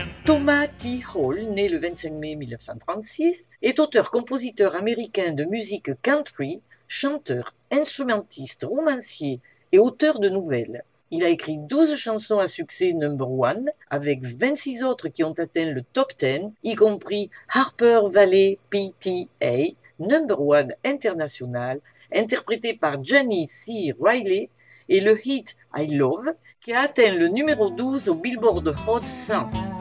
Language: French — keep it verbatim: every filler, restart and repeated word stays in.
Thomas T. Hall, né le vingt-cinq mai mille neuf cent trente-six, est auteur-compositeur américain de musique country, chanteur, instrumentiste, romancier et auteur de nouvelles. Il a écrit douze chansons à succès number one, avec vingt-six autres qui ont atteint le top dix, y compris Harper Valley P T A, number one international, interprété par Johnny C. Riley, et le hit I Love, qui a atteint le numéro douze au Billboard Hot cent.